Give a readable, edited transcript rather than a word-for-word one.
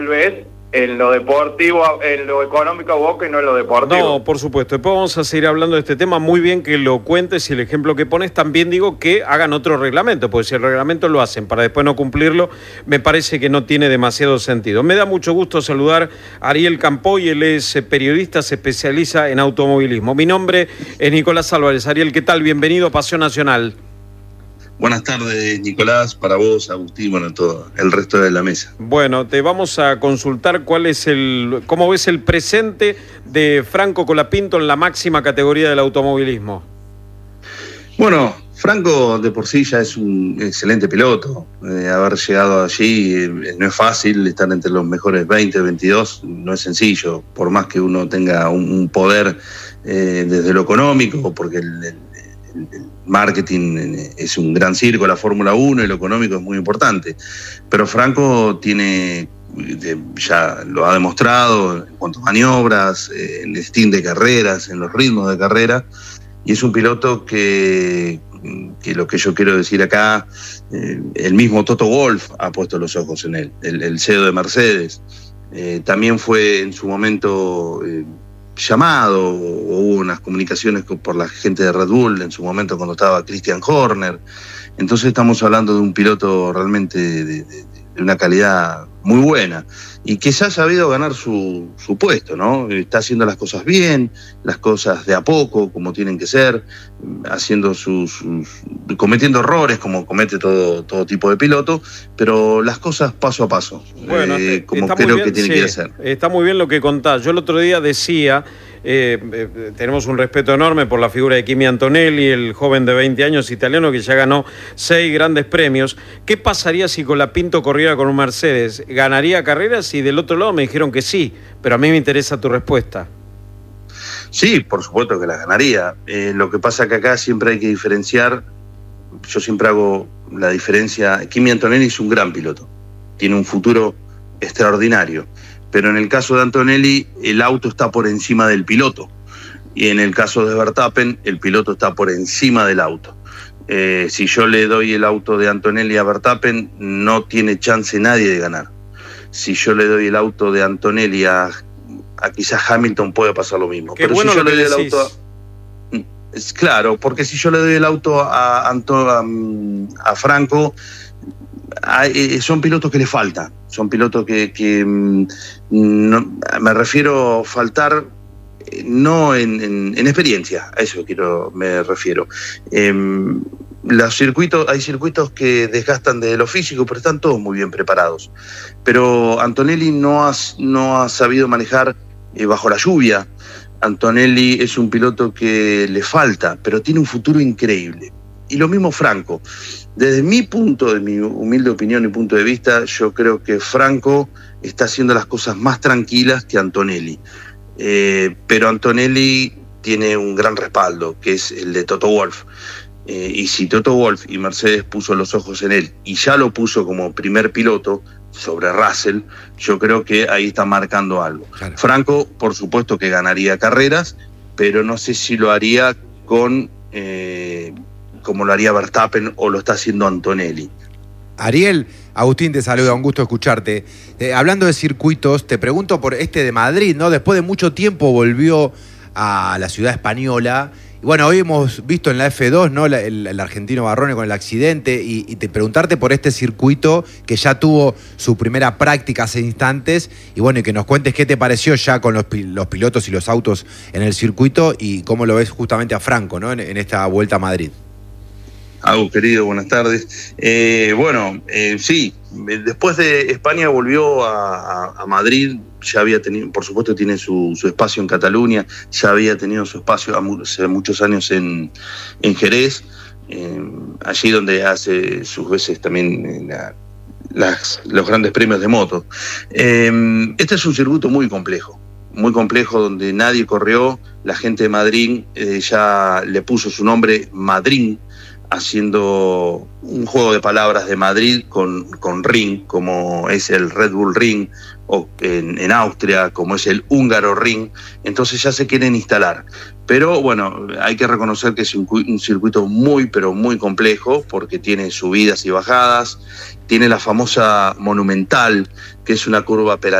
vez en lo deportivo, en lo económico a Boca y no en lo deportivo. No, por supuesto. Después vamos a seguir hablando de este tema. Muy bien que lo cuentes y el ejemplo que pones. También digo que hagan otro reglamento, porque si el reglamento lo hacen para después no cumplirlo, me parece que no tiene demasiado sentido. Me da mucho gusto saludar a Ariel Campoy. Él es periodista, se especializa en automovilismo. Mi nombre es Nicolás Álvarez. Ariel, ¿qué tal? Bienvenido a Pasión Nacional. Buenas tardes, Nicolás, para vos, Agustín, bueno, todo el resto de la mesa. Bueno, te vamos a consultar cómo ves el presente de Franco Colapinto en la máxima categoría del automovilismo. Bueno, Franco de por sí ya es un excelente piloto. Haber llegado allí no es fácil, estar entre los mejores 20, 22, no es sencillo, por más que uno tenga un poder desde lo económico, porque el marketing es un gran circo, la Fórmula 1, y lo económico es muy importante. Pero Franco ya lo ha demostrado en cuanto a maniobras, en el stint de carreras, en los ritmos de carrera, y es un piloto que lo que yo quiero decir acá, el mismo Toto Wolff ha puesto los ojos en él, el CEO de Mercedes. También fue en su momento llamado, o hubo unas comunicaciones por la gente de Red Bull en su momento cuando estaba Christian Horner. Entonces estamos hablando de un piloto realmente de una calidad muy buena y que ya ha sabido ganar su puesto, ¿no? Está haciendo las cosas bien, las cosas de a poco, como tienen que ser, haciendo cometiendo errores como comete todo tipo de piloto, pero las cosas paso a paso, bueno, como creo que tiene que hacer. Está muy bien lo que contás. Yo el otro día decía, tenemos un respeto enorme por la figura de Kimi Antonelli, el joven de 20 años italiano que ya ganó 6 grandes premios. ¿Qué pasaría si Colapinto corriera con un Mercedes? ¿Ganaría carreras? Y del otro lado me dijeron que sí, pero a mí me interesa tu respuesta. Sí, por supuesto que las ganaría. Lo que pasa que acá siempre hay que diferenciar, yo siempre hago la diferencia. Kimi Antonelli es un gran piloto, tiene un futuro extraordinario, pero en el caso de Antonelli el auto está por encima del piloto, y en el caso de Verstappen el piloto está por encima del auto. Si yo le doy el auto de Antonelli a Verstappen, no tiene chance nadie de ganar. Si yo le doy el auto de Antonelli a quizás Hamilton, puede pasar lo mismo. Qué pero bueno si yo lo le que doy el auto es claro, porque si yo le doy el auto a Franco, son pilotos que le faltan, son pilotos que no, me refiero faltar, no en experiencia, a eso me refiero. Hay circuitos que desgastan de lo físico, pero están todos muy bien preparados. Pero Antonelli no ha sabido manejar bajo la lluvia. Antonelli es un piloto que le falta, pero tiene un futuro increíble. Y lo mismo Franco. Desde mi humilde opinión y punto de vista, yo creo que Franco está haciendo las cosas más tranquilas que Antonelli. Pero Antonelli tiene un gran respaldo, que es el de Toto Wolff. Y si Toto Wolff y Mercedes puso los ojos en él, y ya lo puso como primer piloto sobre Russell, yo creo que ahí está marcando algo. Claro. Franco, por supuesto que ganaría carreras, pero no sé si lo haría como lo haría Verstappen o lo está haciendo Antonelli. Ariel, Agustín te saluda, un gusto escucharte. Hablando de circuitos, te pregunto por este de Madrid, ¿no? Después de mucho tiempo volvió a la ciudad española. Y bueno, hoy hemos visto en la F2, ¿no? el argentino Barrone con el accidente, y te preguntarte por este circuito que ya tuvo su primera práctica hace instantes, y bueno, y que nos cuentes qué te pareció ya con los pilotos y los autos en el circuito, y cómo lo ves justamente a Franco, ¿no? en esta vuelta a Madrid. Agus, querido, buenas tardes. Sí, después de España volvió a Madrid, ya había tenido, por supuesto tiene su espacio en Cataluña, ya había tenido su espacio hace muchos años en Jerez, allí donde hace sus veces también los grandes premios de moto. Este es un circuito muy complejo, donde nadie corrió. La gente de Madrid ya le puso su nombre Madrid, haciendo un juego de palabras de Madrid con Ring, como es el Red Bull Ring o en Austria, como es el Húngaro Ring, entonces ya se quieren instalar. Pero bueno, hay que reconocer que es un circuito muy, pero muy complejo, porque tiene subidas y bajadas, tiene la famosa Monumental, que es una curva